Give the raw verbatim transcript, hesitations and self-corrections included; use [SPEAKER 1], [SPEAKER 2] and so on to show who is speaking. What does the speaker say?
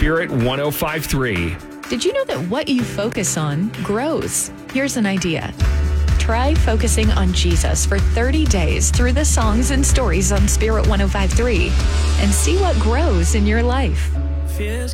[SPEAKER 1] Spirit one oh five point three.
[SPEAKER 2] Did you know that what you focus on grows? Here's an idea. Try focusing on Jesus for thirty days through the songs and stories on Spirit one oh five point three and see what grows in your life.
[SPEAKER 3] Fears